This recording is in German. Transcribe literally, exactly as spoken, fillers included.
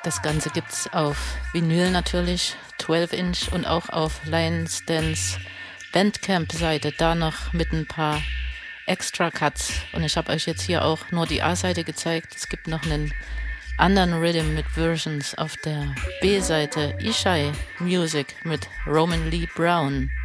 Das Ganze gibt's auf Vinyl natürlich, zwölf Inch und auch auf Lions Dance Bandcamp-Seite, da noch mit ein paar Extra-Cuts. Und ich habe euch jetzt hier auch nur die A-Seite gezeigt. Es gibt noch einen anderen Rhythm mit Versions auf der B-Seite, Ishai Music mit Roman Lee Brown.